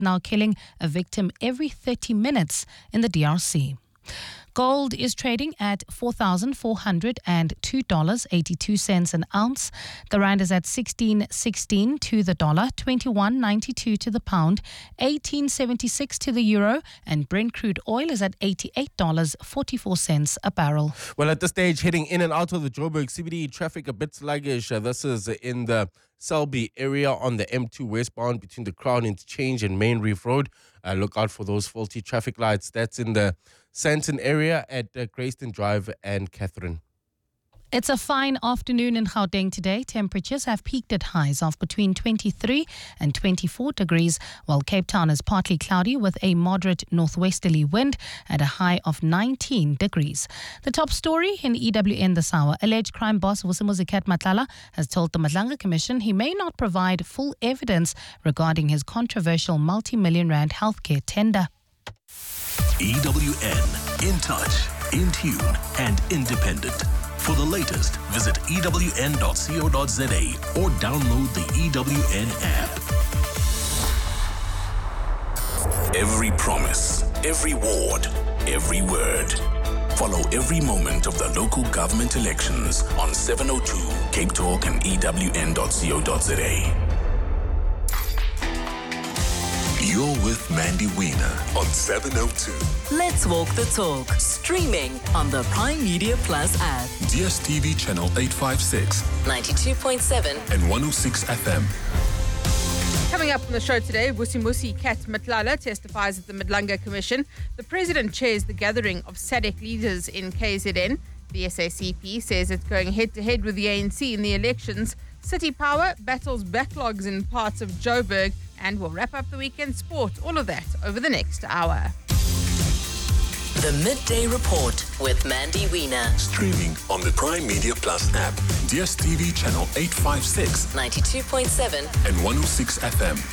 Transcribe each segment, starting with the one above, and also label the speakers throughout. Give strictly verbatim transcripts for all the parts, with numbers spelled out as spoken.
Speaker 1: now killing a victim every thirty minutes in the D R C. Gold is trading at four thousand four hundred two dollars and eighty-two cents an ounce. The rand is at sixteen sixteen to the dollar, twenty-one ninety-two to the pound, eighteen seventy-six to the euro, and Brent crude oil is at eighty-eight dollars and forty-four cents a barrel.
Speaker 2: Well, at this stage, heading in and out of the Joburg C B D, traffic a bit sluggish. Uh, this is in the Selby area on the M two westbound between the Crown Interchange and Main Reef Road. Uh, look out for those faulty traffic lights. That's in the Santon area at uh, Grayston Drive and Catherine.
Speaker 1: It's a fine afternoon in Gauteng today. Temperatures have peaked at highs of between twenty-three and twenty-four degrees, while Cape Town is partly cloudy with a moderate northwesterly wind at a high of nineteen degrees. The top story in E W N this hour. Alleged crime boss Vusimuzi Cat Matlala has told the Madlanga Commission he may not provide full evidence regarding his controversial multi-million rand healthcare tender.
Speaker 3: E W N, in touch, in tune and independent. For the latest, visit E W N dot co dot za or download the E W N app. Every promise, every ward, every word. Follow every moment of the local government elections on seven oh two Cape Talk and E W N dot co dot za. You're with Mandy Wiener on seven oh two.
Speaker 4: Let's walk the talk. Streaming on the Prime Media Plus app.
Speaker 3: D S T V channel eight fifty-six,
Speaker 4: ninety-two point seven
Speaker 3: and one oh six F M.
Speaker 5: Coming up on the show today, Vusimuzi Cat Matlala testifies at the Madlanga Commission. The President chairs the gathering of S A D C leaders in K Z N. The S A C P says it's going head-to-head with the A N C in the elections. City Power battles backlogs in parts of Joburg. And we'll wrap up the weekend sport. All of that over the next hour.
Speaker 4: The Midday Report with Mandy Wiener.
Speaker 3: Streaming on the Prime Media Plus app, D S T V channel eight fifty-six,
Speaker 4: ninety-two point seven
Speaker 3: and one oh six F M.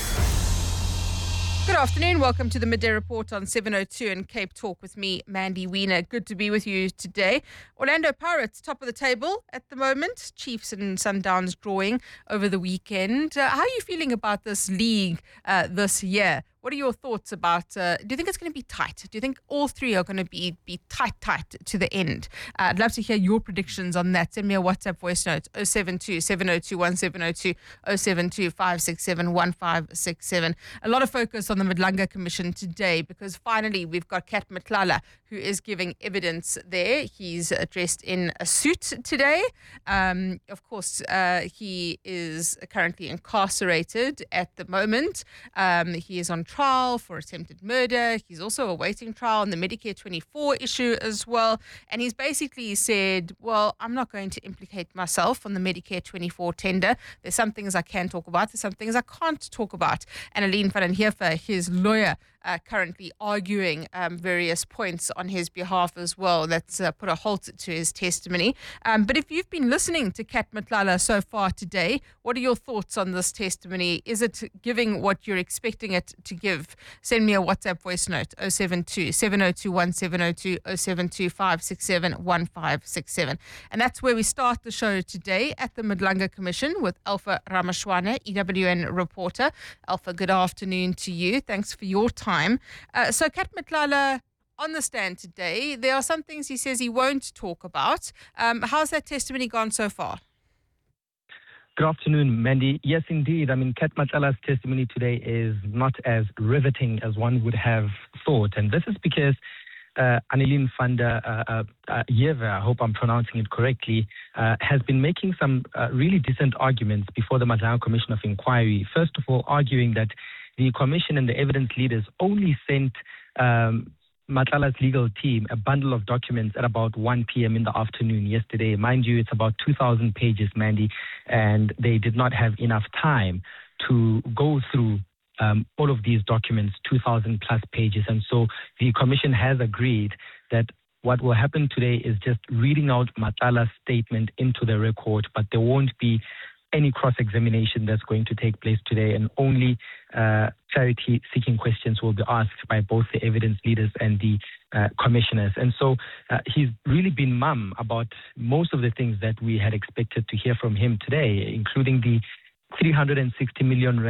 Speaker 5: Good afternoon. Welcome to the Midday Report on seven oh two and Cape Talk with me, Mandy Wiener. Good to be with you today. Orlando Pirates, top of the table at the moment. Chiefs and Sundowns drawing over the weekend. Uh, how are you feeling about this league uh, this year? What are your thoughts about, uh, do you think it's going to be tight? Do you think all three are going to be be tight, tight to the end? Uh, I'd love to hear your predictions on that. Send me a WhatsApp voice note, oh seven two, seven oh two, one seven oh two, oh seven two, five six seven, one five six seven. A lot of focus on the Madlanga Commission today because finally we've got Cat Matlala who is giving evidence there. He's dressed in a suit today. Um, of course, uh, he is currently incarcerated at the moment. Um, he is on trial for attempted murder. He's also awaiting trial on the Medicare twenty-four issue as well. And he's basically said, well, I'm not going to implicate myself on the Medicare twenty-four tender. There's some things I can talk about. There's some things I can't talk about. And Aline van den Heever, his lawyer, Uh, currently arguing um, various points on his behalf as well. That's uh, put a halt to his testimony. Um, but if you've been listening to Cat Matlala so far today, what are your thoughts on this testimony? Is it giving what you're expecting it to give? Send me a WhatsApp voice note, oh seven two, seven oh two, one seven oh two, oh seven two, five six seven, one five six seven. And that's where we start the show today at the Madlanga Commission with Alpha Ramashwana, E W N reporter. Alpha, good afternoon to you. Thanks for your time. Uh, so Cat Matlala on the stand today, there are some things he says he won't talk about. Um, how's that testimony gone so far?
Speaker 6: Good afternoon, Mandy. Yes, indeed. I mean, Cat Matlala's testimony today is not as riveting as one would have thought. And this is because uh, Annelien van der uh, uh, Heever, I hope I'm pronouncing it correctly, uh, has been making some uh, really decent arguments before the Madlanga Commission of Inquiry. First of all, arguing that the commission and the evidence leaders only sent um, Matlala's legal team a bundle of documents at about one p.m. in the afternoon yesterday. Mind you, it's about two thousand pages, Mandy, and they did not have enough time to go through um, all of these documents, two thousand plus pages. And so the commission has agreed that what will happen today is just reading out Matlala's statement into the record, but there won't be any cross-examination that's going to take place today, and only uh, clarity-seeking questions will be asked by both the evidence leaders and the uh, commissioners. And so uh, he's really been mum about most of the things that we had expected to hear from him today, including the three hundred sixty million rand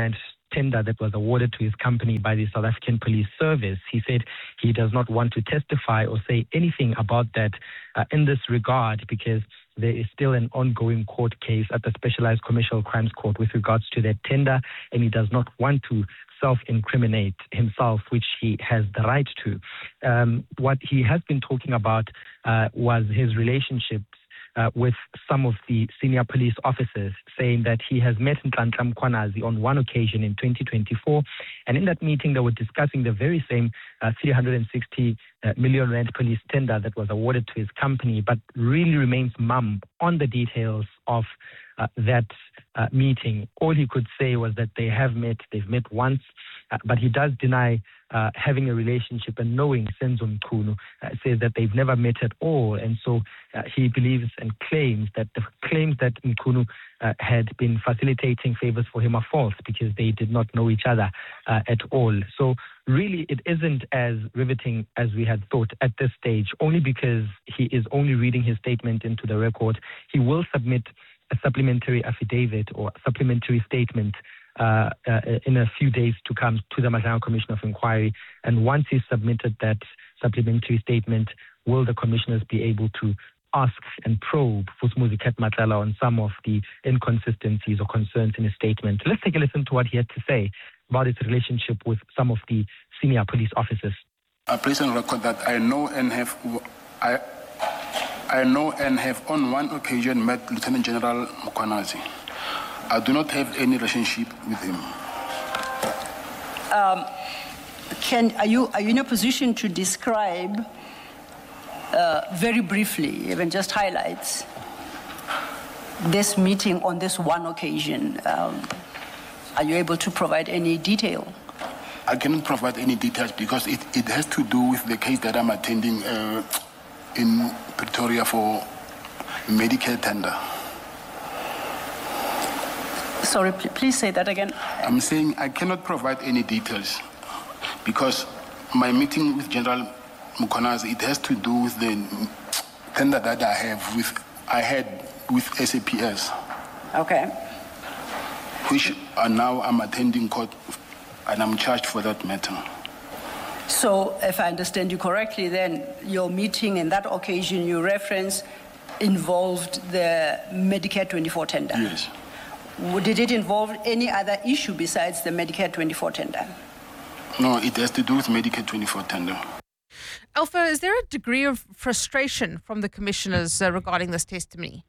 Speaker 6: tender that was awarded to his company by the South African Police Service. He said he does not want to testify or say anything about that uh, in this regard because there is still an ongoing court case at the Specialized Commercial Crimes Court with regards to that tender, and he does not want to self-incriminate himself, which he has the right to. Um, what he has been talking about uh, was his relationships uh, with some of the senior police officers, saying that he has met Nhlanhla Mkhwanazi on one occasion in twenty twenty-four, and in that meeting they were discussing the very same uh, three hundred sixty uh, million rand police tender that was awarded to his company, but really remains mum on the details of uh, that uh, meeting. All he could say was that they have met, they've met once, uh, but he does deny uh, having a relationship, and knowing Senzo Mchunu uh, says that they've never met at all, and so uh, he believes and claims that the claims that Mchunu uh, had been facilitating favors for him are false because they did not know each other uh, at all. So really it isn't as riveting as we had thought at this stage, only because he is only reading his statement into the record. He will submit a supplementary affidavit or supplementary statement uh, uh, in a few days to come to the National Commission of Inquiry. And once he's submitted that supplementary statement, will the commissioners be able to ask and probe Vusimuzi Cat Matlala on some of the inconsistencies or concerns in his statement? Let's take a listen to what he had to say about his relationship with some of the senior police officers.
Speaker 7: I place on record that I know and have I I know and have on one occasion met Lieutenant General Mkhwanazi. I do not have any relationship with him.
Speaker 8: Um, can are you are you in a position to describe uh, very briefly, even just highlights, this meeting on this one occasion? Um, are you able to provide any detail?
Speaker 7: I cannot provide any details because it, it has to do with the case that I'm attending uh, in Pretoria for Medicare tender.
Speaker 8: Sorry, pl- please say that again.
Speaker 7: I'm saying I cannot provide any details because my meeting with General Mkhwanazi, it has to do with the tender that I have with I had with S A P S.
Speaker 8: Okay.
Speaker 7: Which are now I'm attending court and I'm charged for that matter.
Speaker 8: So, if I understand you correctly, then your meeting in that occasion you reference involved the Medicare twenty-four tender?
Speaker 7: Yes.
Speaker 8: Did it involve any other issue besides the Medicare twenty-four tender?
Speaker 7: No, it has to do with Medicare twenty-four tender.
Speaker 5: Alpha, is there a degree of frustration from the commissioners uh, regarding this testimony?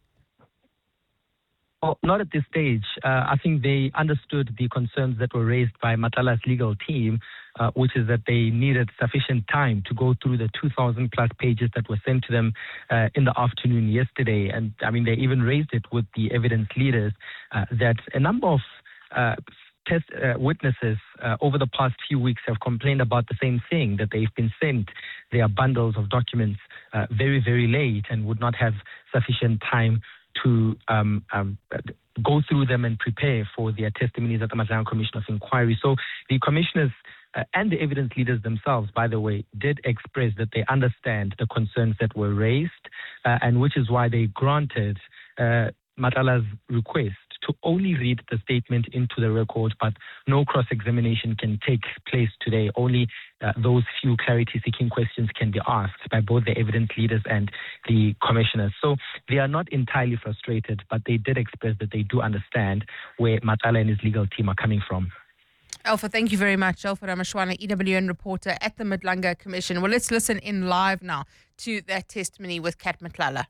Speaker 6: Oh, not at this stage. Uh, I think they understood the concerns that were raised by Matlala's legal team, uh, which is that they needed sufficient time to go through the two thousand plus pages that were sent to them uh, in the afternoon yesterday. And I mean, they even raised it with the evidence leaders uh, that a number of uh, test uh, witnesses uh, over the past few weeks have complained about the same thing, that they've been sent their bundles of documents uh, very, very late and would not have sufficient time to um, um, go through them and prepare for their testimonies at the National Commission of Inquiry. So the commissioners uh, and the evidence leaders themselves, by the way, did express that they understand the concerns that were raised, uh, and which is why they granted uh, Matlala's request to only read the statement into the record, but no cross-examination can take place today. Only uh, those few clarity-seeking questions can be asked by both the evidence leaders and the commissioners. So they are not entirely frustrated, but they did express that they do understand where Matlala and his legal team are coming from.
Speaker 5: Alpha, thank you very much. Alpha Ramashwana, E W N reporter at the Madlanga Commission. Well, let's listen in live now to that testimony with Cat Matlala.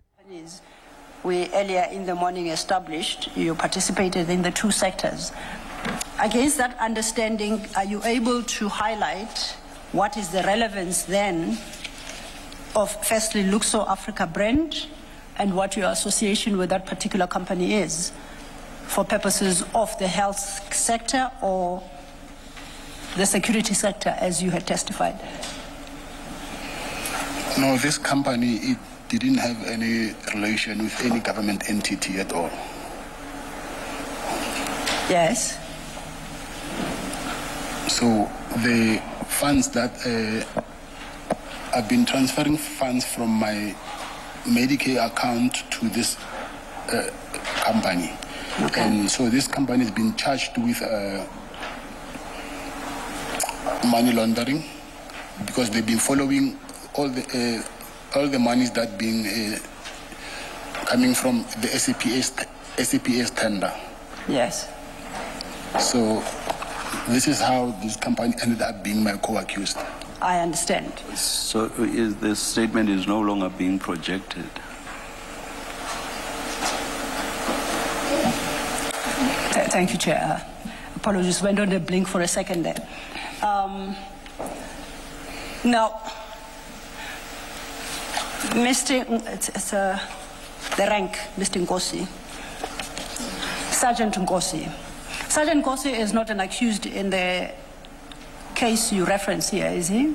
Speaker 8: We earlier in the morning established you participated in the two sectors. Against that understanding, are you able to highlight what is the relevance then of firstly Luxo Africa brand and what your association with that particular company is for purposes of the health sector or the security sector as you had testified?
Speaker 7: No, this company, it didn't have any relation with any government entity at all.
Speaker 8: Yes.
Speaker 7: So the funds that uh, I've been transferring funds from my Medicare account to this uh, company.
Speaker 8: Okay.
Speaker 7: And so this company has been charged with uh, money laundering, because they've been following all the uh, all the monies that being uh, coming from the S A P S S A P S tender.
Speaker 8: Yes.
Speaker 7: So this is how this company ended up being my co-accused.
Speaker 8: I understand.
Speaker 9: So is the statement is no longer being projected?
Speaker 8: Th- Thank you, Chair. Uh, Apologies, went on the blink for a second there. Um, now, Mister Ng- it's, it's, uh, the rank, Mister Nkosi, Sergeant Nkosi. Sergeant Nkosi is not an accused in the case you reference here, is he?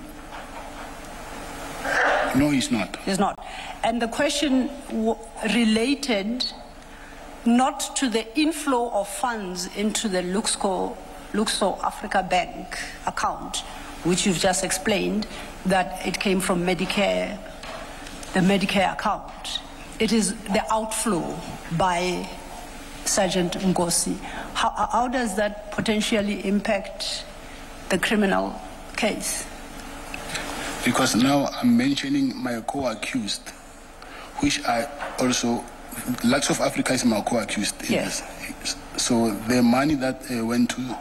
Speaker 7: No, he's not.
Speaker 8: He's not. And the question w- related not to the inflow of funds into the Luxco, Luxo Africa Bank account, which you've just explained, that it came from Medicare, the Medicare account. It is the outflow by Sergeant Nkosi. How, how does that potentially impact the criminal case?
Speaker 7: Because now I'm mentioning my co-accused, which I also, Lux of Africa is my co-accused. in
Speaker 8: Yes.
Speaker 7: this. So the money that uh, went to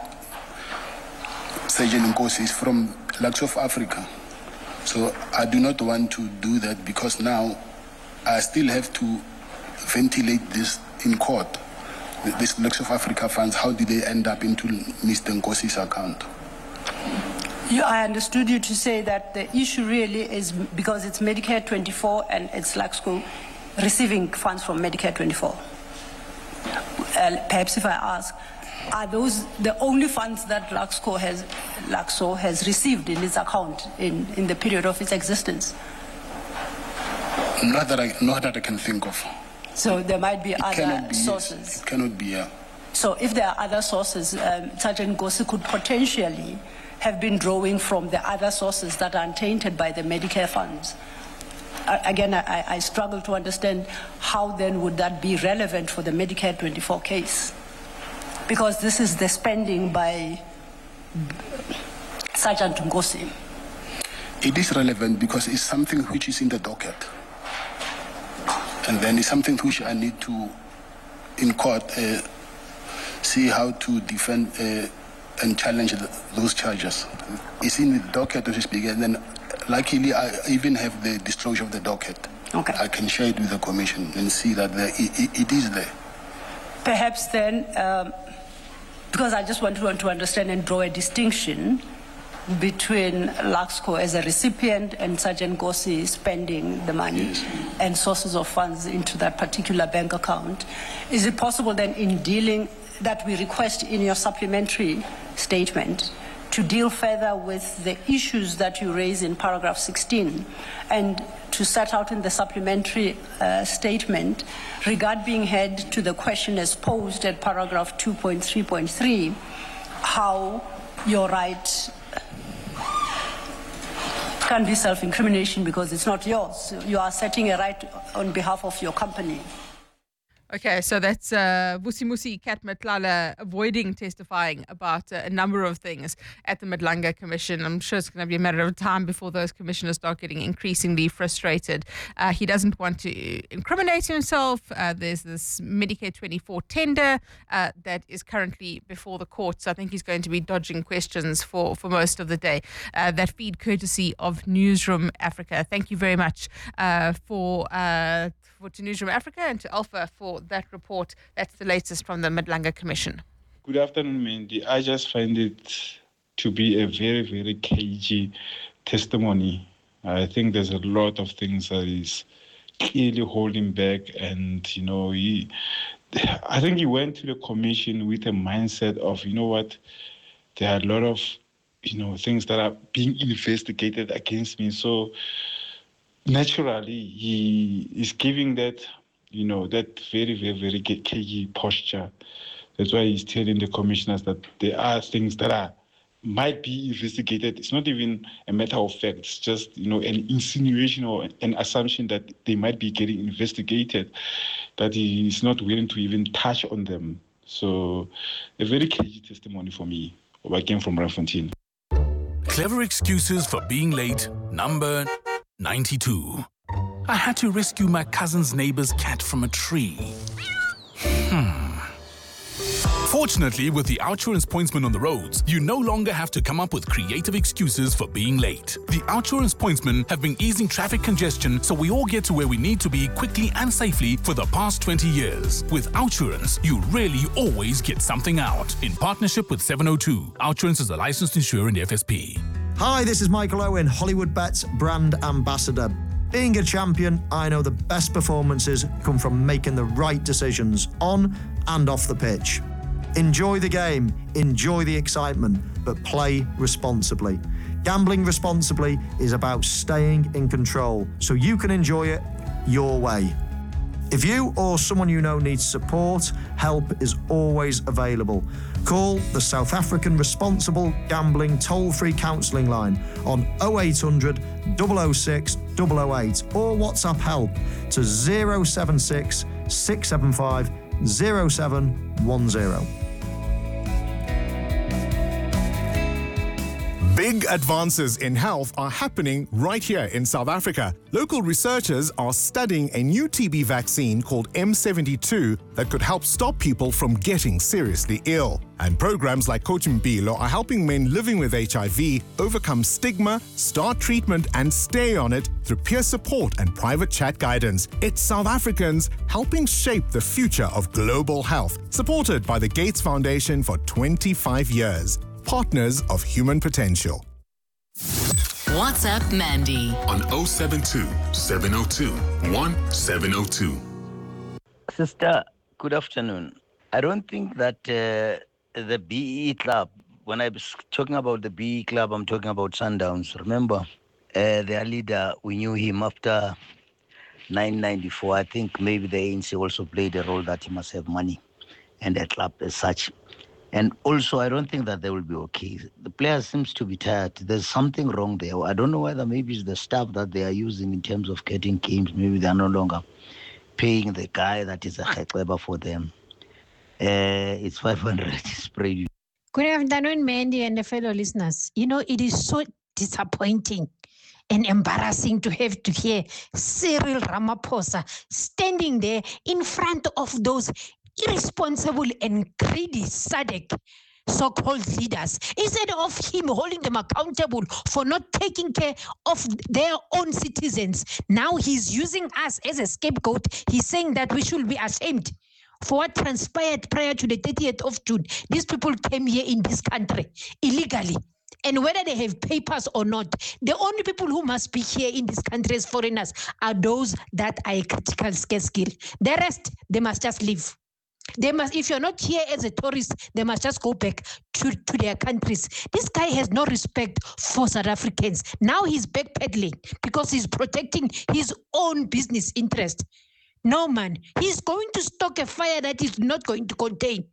Speaker 7: Sergeant Nkosi is from Lux of Africa. So I do not want to do that because now I still have to ventilate this in court. This Lux of Africa funds, how did they end up into Mister Nkosi's account?
Speaker 8: You, I understood you to say that the issue really is because it's Medicare twenty-four and it's Luxco receiving funds from Medicare twenty-four. Uh, perhaps if I ask, are those the only funds that Luxco has, Luxco has received in its account in, in the period of its existence?
Speaker 7: Not that I, not that I can think of.
Speaker 8: So there might be
Speaker 7: It
Speaker 8: other
Speaker 7: cannot be,
Speaker 8: sources.
Speaker 7: It cannot be, yeah.
Speaker 8: So if there are other sources, um, Sergeant Nkosi could potentially have been drawing from the other sources that are untainted by the Medicare funds. Uh, again, I, I struggle to understand how then would that be relevant for the Medicare twenty-four case? Because this is the spending by Sergeant Nkosi.
Speaker 7: It is relevant because it's something which is in the docket. And then it's something which I need to, in court, uh, see how to defend uh, and challenge the, those charges. It's in the docket, to speak, and then luckily I even have the disclosure of the docket.
Speaker 8: Okay.
Speaker 7: I can share it with the commission and see that the, it, it is there.
Speaker 8: Perhaps then, um, because I just want to, want to understand and draw a distinction between Luxco as a recipient and Sergeant Nkosi spending the money
Speaker 7: Yes.
Speaker 8: and sources of funds into that particular bank account. Is it possible then in dealing that we request in your supplementary statement to deal further with the issues that you raise in paragraph sixteen and to set out in the supplementary uh, statement regard being head to the question as posed at paragraph two point three point three, how your right can be self-incrimination because it's not yours. You are setting a right on behalf of your company.
Speaker 5: Okay, so that's uh, Vusimusi Kat Matlala avoiding testifying about uh, a number of things at the Madlanga Commission. I'm sure it's going to be a matter of time before those commissioners start getting increasingly frustrated. Uh, he doesn't want to incriminate himself. Uh, there's this Medicare twenty-four tender uh, that is currently before the courts. I think he's going to be dodging questions for, for most of the day. Uh, that feed courtesy of Newsroom Africa. Thank you very much uh, for... Uh, For to Newsroom Africa and to Alpha for that report. That's the latest from the Madlanga Commission.
Speaker 10: Good afternoon, Mandy. I just find it to be a very, very cagey testimony. I think there's a lot of things that is clearly holding back, and you know, he, I think he went to the commission with a mindset of, you know what, there are a lot of, you know, things that are being investigated against me. So naturally, he is giving that, you know, that very, very, very cagey posture. That's why he's telling the commissioners that there are things that are might be investigated. It's not even a matter of fact. It's just, you know, an insinuation or an assumption that they might be getting investigated, that he is not willing to even touch on them. So a very cagey testimony for me. I came from Randfontein.
Speaker 3: Clever excuses for being late, number ninety-two. I had to rescue my cousin's neighbor's cat from a tree. Hmm. Fortunately, with the OUTsurance pointsman on the roads, you no longer have to come up with creative excuses for being late. The OUTsurance pointsmen have been easing traffic congestion so we all get to where we need to be quickly and safely for the past twenty years. With OUTsurance, you really always get something out. In partnership with seven oh two, OUTsurance is a licensed insurer in the F S P.
Speaker 11: Hi, this is Michael Owen, Hollywood Bets brand ambassador. Being a champion, I know the best performances come from making the right decisions on and off the pitch. Enjoy the game, enjoy the excitement, but play responsibly. Gambling responsibly is about staying in control so you can enjoy it your way. If you or someone you know needs support, help is always available. Call the South African Responsible Gambling Toll-Free Counselling Line on oh eight hundred, double oh six, double oh eight or WhatsApp help to zero seven six, six seven five, zero seven one zero.
Speaker 12: Big advances in health are happening right here in South Africa. Local researchers are studying a new T B vaccine called M seventy-two that could help stop people from getting seriously ill. And programs like Coach Mpilo are helping men living with H I V overcome stigma, start treatment and stay on it through peer support and private chat guidance. It's South Africans helping shape the future of global health, supported by the Gates Foundation for twenty-five years. Partners of Human Potential.
Speaker 4: WhatsApp Mandy
Speaker 3: on oh seven two, seven oh two, one seven oh two.
Speaker 13: Sister, good afternoon. I don't think that uh, the B E club, when I was talking about the B E club, I'm talking about Sundowns. Remember, uh, their leader, we knew him after nineteen ninety-four. I think maybe the A N C also played a role that he must have money and the club as such. And also, I don't think that they will be okay. The players seems to be tired. There's something wrong there. I don't know whether maybe it's the staff that they are using in terms of getting games. Maybe they are no longer paying the guy that is a heckler for them. Uh, it's five hundred spray.
Speaker 14: Good afternoon, Mandy and the fellow listeners. You know, it is so disappointing and embarrassing to have to hear Cyril Ramaphosa standing there in front of those irresponsible and greedy S A D C so-called leaders, instead of him holding them accountable for not taking care of their own citizens. Now he's using us as a scapegoat. He's saying that we should be ashamed for what transpired prior to the thirtieth of June. These people came here in this country illegally. And whether they have papers or not, the only people who must be here in this country as foreigners are those that are a critical scarce skill. The rest, they must just leave. They must, if you're not here as a tourist, they must just go back to, to their countries. This guy has no respect for South Africans. Now he's backpedaling because he's protecting his own business interest. No, man, he's going to stoke a fire that he's not going to contain.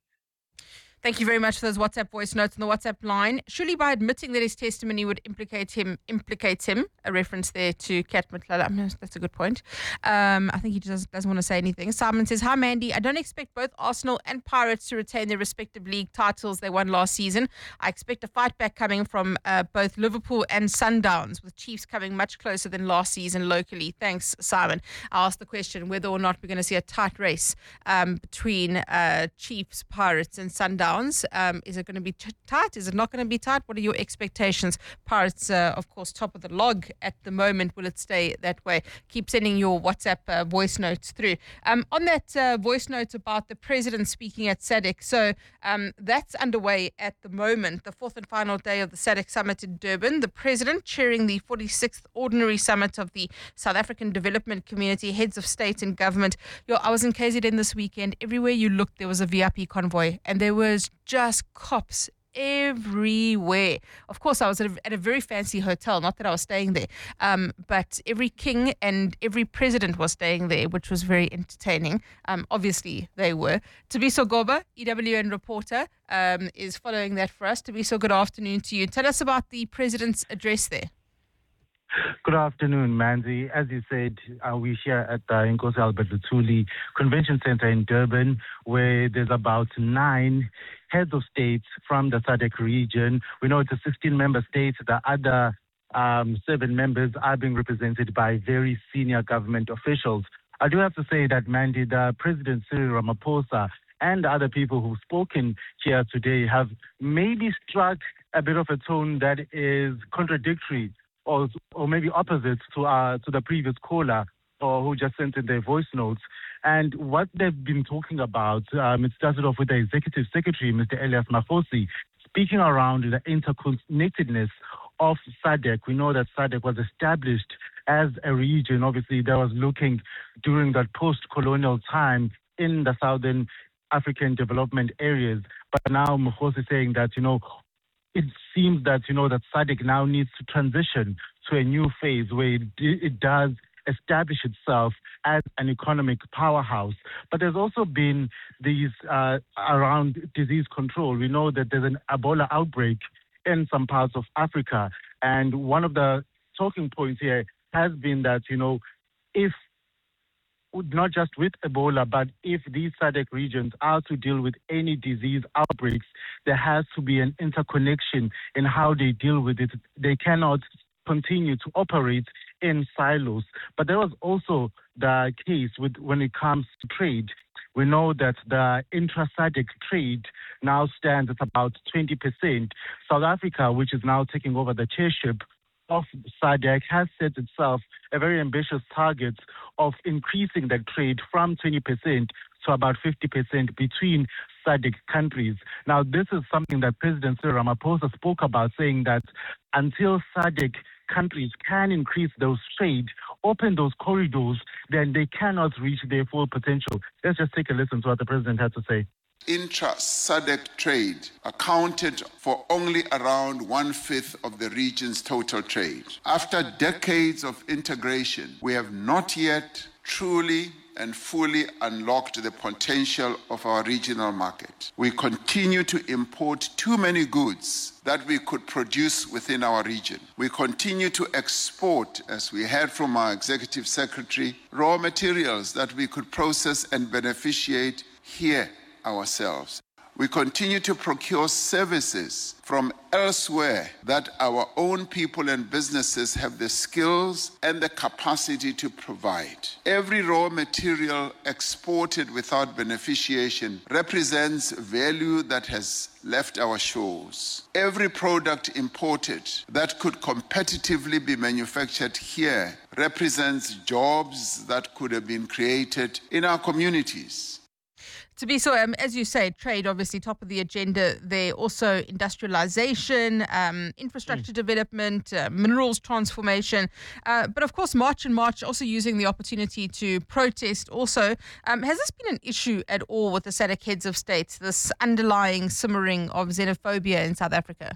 Speaker 5: Thank you very much for those WhatsApp voice notes on the WhatsApp line. Surely by admitting that his testimony would implicate him, implicates him, a reference there to Kat Matlala. That's a good point. Um, I think he just doesn't want to say anything. Simon says, hi, Mandy. I don't expect both Arsenal and Pirates to retain their respective league titles they won last season. I expect a fight back coming from uh, both Liverpool and Sundowns, with Chiefs coming much closer than last season locally. Thanks, Simon. I asked the question whether or not we're going to see a tight race um, between uh, Chiefs, Pirates and Sundowns. Um, is it going to be t- tight? Is it not going to be tight? What are your expectations? Pirates, uh, of course, top of the log at the moment. Will it stay that way? Keep sending your WhatsApp uh, voice notes through. Um, on that uh, voice note about the president speaking at S A D C, so um, that's underway at the moment, the fourth and final day of the S A D C summit in Durban. The president chairing the forty-sixth ordinary summit of the South African Development Community, heads of state and government. Yo, I was in K Z N this weekend. Everywhere you looked, there was a V I P convoy, and there was just cops everywhere. Of course, I was at a, at a very fancy hotel, not that I was staying there, um, but every king and every president was staying there, which was very entertaining. Um, obviously, they were. Tabiso Goba, E W N reporter, um, is following that for us. Tabiso, good afternoon to you. Tell us about the president's address there.
Speaker 15: Good afternoon, Manzi. As you said, uh, we're here at the Nkosi Albert Luthuli Convention Center in Durban, where there's about nine heads of states from the S A D C region. We know it's a sixteen-member state. The other um, seven members are being represented by very senior government officials. I do have to say that, Mandy, the President Cyril Ramaphosa and other people who've spoken here today have maybe struck a bit of a tone that is contradictory or or maybe opposite to uh, to the previous caller or who just sent in their voice notes. And what they've been talking about, um, it started off with the Executive Secretary, Mister Elias Mafosi, speaking around the interconnectedness of S A D C. We know that S A D C was established as a region, obviously, that was looking during that post-colonial time in the Southern African development areas. But now Mafosi is saying that, you know, it seems that, you know, that S A D C now needs to transition to a new phase where it, it does establish itself as an economic powerhouse. But there's also been these uh, around disease control. We know that there's an Ebola outbreak in some parts of Africa. And one of the talking points here has been that, you know, if not just with Ebola, but if these S A D C regions are to deal with any disease outbreaks, there has to be an interconnection in how they deal with it. They cannot continue to operate in silos. But there was also the case with when it comes to trade. We know that the intra-S A D C trade now stands at about twenty percent. South Africa, which is now taking over the chairship of S A D C, has set itself a very ambitious target of increasing the trade from twenty percent to about fifty percent between S A D C countries. Now, this is something that President Cyril Ramaphosa spoke about, saying that until S A D C countries can increase those trade, open those corridors, then they cannot reach their full potential. Let's just take a listen to what the president had to say.
Speaker 16: Intra-S A D C trade accounted for only around one-fifth of the region's total trade. After decades of integration, we have not yet truly and fully unlocked the potential of our regional market. We continue to import too many goods that we could produce within our region. We continue to export, as we heard from our Executive Secretary, raw materials that we could process and beneficiate here ourselves. We continue to procure services from elsewhere that our own people and businesses have the skills and the capacity to provide. Every raw material exported without beneficiation represents value that has left our shores. Every product imported that could competitively be manufactured here represents jobs that could have been created in our communities.
Speaker 5: To be so, um, as you say, trade obviously top of the agenda there. Also industrialization, um, infrastructure mm. development, uh, minerals transformation. Uh, but of course, March and March also using the opportunity to protest also. Um, has this been an issue at all with the S A D C heads of states, this underlying simmering of xenophobia in South Africa?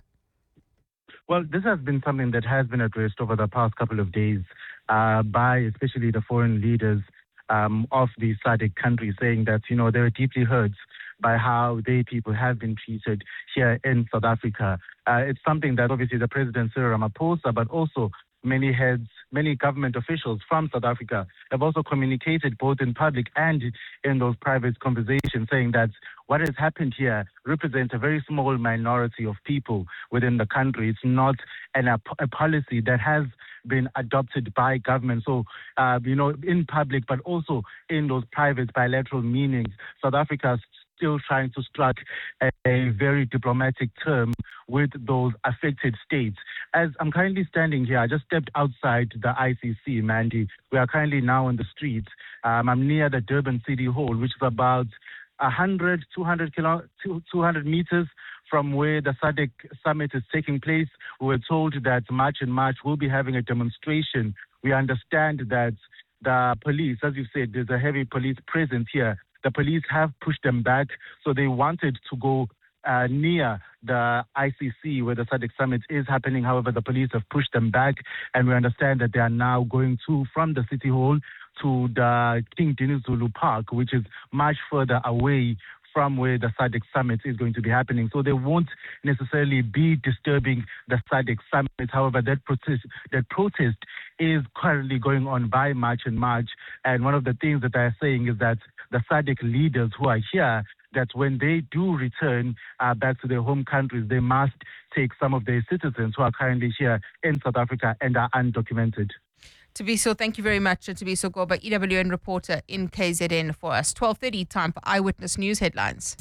Speaker 15: Well, this has been something that has been addressed over the past couple of days uh, by especially the foreign leaders Um, of the S A D C countries, saying that, you know, they were deeply hurt by how their people have been treated here in South Africa. Uh, it's something that obviously the President Cyril Ramaphosa, but also many heads, many government officials from South Africa have also communicated both in public and in those private conversations, saying that what has happened here represents a very small minority of people within the country. It's not an, a, a policy that has been adopted by government. So, uh, you know, in public, but also in those private bilateral meetings, South Africa is still trying to strike a, a very diplomatic term with those affected states. As I'm currently standing here, I just stepped outside the I C C, Mandy. We are currently now on the streets. Um, I'm near the Durban City Hall, which is about one hundred, two hundred, kilo, two hundred meters from where the S A D C summit is taking place. We were told that March and March will be having a demonstration. We understand that the police, as you said, there's a heavy police presence here. The police have pushed them back, so they wanted to go uh, near the I C C where the S A D C summit is happening. However, the police have pushed them back, and we understand that they are now going to from the City Hall to the King Dinizulu Park, which is much further away from where the SADC summit is going to be happening. So they won't necessarily be disturbing the SADC summit. However, that protest, that protest is currently going on by March and March. And one of the things that they're saying is that the SADC leaders who are here, that when they do return uh, back to their home countries, they must take some of their citizens who are currently here in South Africa and are undocumented.
Speaker 5: Tabiso, thank you very much. Tabiso Goba, E W N reporter in K Z N for us. twelve thirty, time for Eyewitness News headlines.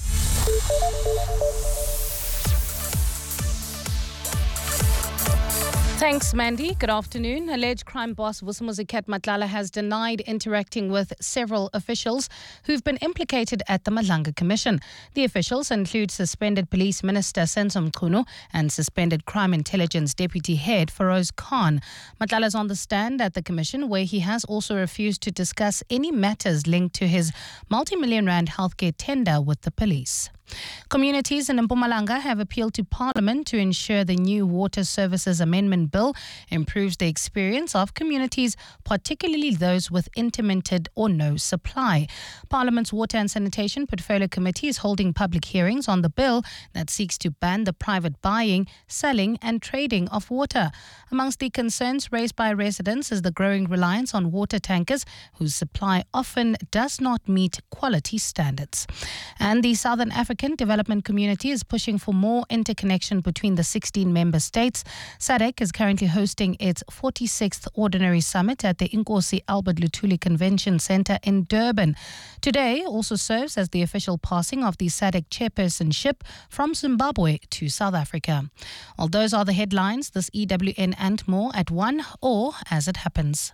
Speaker 1: Thanks, Mandy. Good afternoon. Alleged crime boss Vusimuzi Cat Matlala has denied interacting with several officials who've been implicated at the Malanga Commission. The officials include suspended Police Minister Senzo Mchunu and suspended Crime Intelligence Deputy Head Feroz Khan. Matlala is on the stand at the Commission, where he has also refused to discuss any matters linked to his multi-million rand healthcare tender with the police. Communities in Mpumalanga have appealed to Parliament to ensure the new Water Services Amendment Bill improves the experience of communities, particularly those with intermittent or no supply. Parliament's Water and Sanitation Portfolio Committee is holding public hearings on the bill that seeks to ban the private buying, selling and trading of water. Amongst the concerns raised by residents is the growing reliance on water tankers whose supply often does not meet quality standards. And the Southern African Development Community is pushing for more interconnection between the sixteen member states. SADC is currently hosting its forty-sixth Ordinary Summit at the Inkosi Albert Luthuli Convention Centre in Durban. Today also serves as the official passing of the SADC chairpersonship from Zimbabwe to South Africa. Well, those are the headlines. This E W N and more at one or as it happens.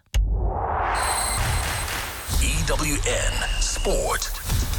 Speaker 3: E W N Sport.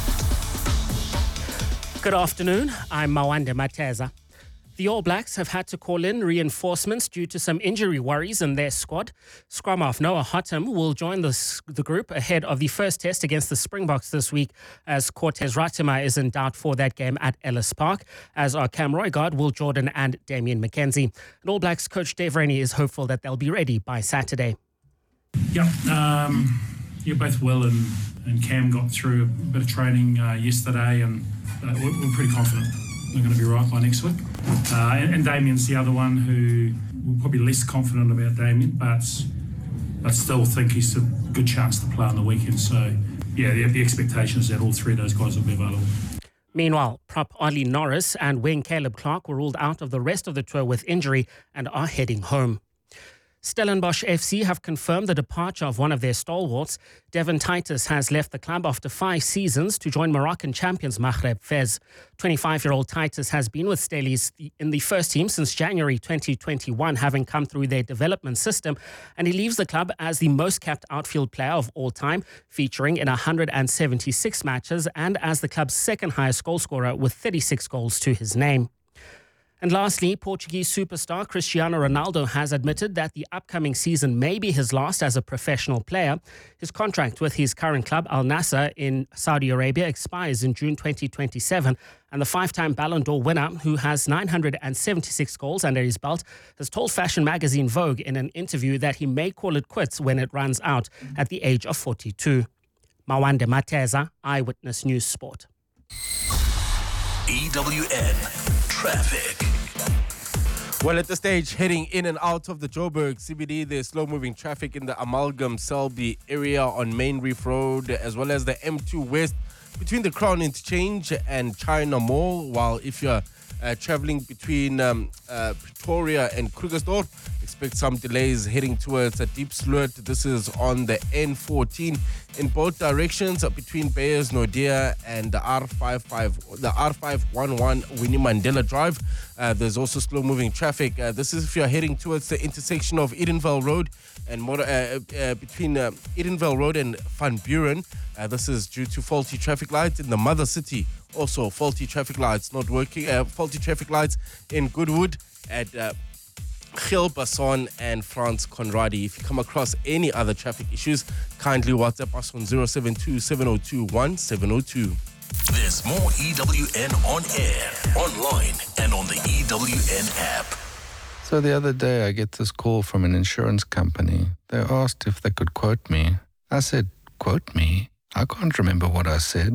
Speaker 17: Good afternoon, I'm Mawande Mateza. The All Blacks have had to call in reinforcements due to some injury worries in their squad. Scrum half Noah Hottam will join the, the group ahead of the first test against the Springboks this week, as Cortez Ratima is in doubt for that game at Ellis Park, as are Cam Roigard, Will Jordan and Damien McKenzie. And All Blacks coach Dave Rennie is hopeful that they'll be ready by Saturday.
Speaker 18: Yeah, um, you're both well, and, and Cam got through a bit of training uh, yesterday, and uh, we're, we're pretty confident we're going to be right by next week. Uh, and, and Damien's the other one who we're probably less confident about Damien, but I still think he's a good chance to play on the weekend. So, yeah, the, the expectation is that all three of those guys will be available.
Speaker 17: Meanwhile, prop Ollie Norris and wing Caleb Clark were ruled out of the rest of the tour with injury and are heading home. Stellenbosch F C have confirmed the departure of one of their stalwarts. Devon Titus has left the club after five seasons to join Moroccan champions Maghreb Fez. twenty-five-year-old Titus has been with Stellies in the first team since January twenty twenty-one, having come through their development system, and he leaves the club as the most capped outfield player of all time, featuring in one hundred seventy-six matches and as the club's second highest goal scorer with thirty-six goals to his name. And lastly, Portuguese superstar Cristiano Ronaldo has admitted that the upcoming season may be his last as a professional player. His contract with his current club, Al Nassr in Saudi Arabia, expires in June twenty twenty-seven. And the five-time Ballon d'Or winner, who has nine hundred seventy-six goals under his belt, has told fashion magazine Vogue in an interview that he may call it quits when it runs out at the age of forty-two. Mawande Mateza, Eyewitness News Sport.
Speaker 3: E W N Traffic.
Speaker 2: Well, at this stage, heading in and out of the Joburg C B D, there's slow-moving traffic in the Amalgam Selby area on Main Reef Road, as well as the M two West between the Crown Interchange and China Mall. While if you're uh, traveling between um, uh, Pretoria and Krugersdorp, expect some delays heading towards a Deep Sloot. This is on the N fourteen in both directions between Beyers Nordia and the R fifty-five, the R five eleven Winnie Mandela Drive. Uh, there's also slow-moving traffic. Uh, this is if you're heading towards the intersection of Edenvale Road and motor, uh, uh, between uh, Edenvale Road and Van Buren. Uh, this is due to faulty traffic lights in the Mother City. Also, faulty traffic lights not working. Uh, faulty traffic lights in Goodwood at Uh, Gil Basson and Franz Conradi. If you come across any other traffic issues, kindly WhatsApp us on zero seven two, seven zero two, one seven zero two.
Speaker 3: There's more E W N on air, online, and on the E W N app.
Speaker 19: So the other day I get this call from an insurance company. They asked if they could quote me. I said, quote me? I can't remember what I said.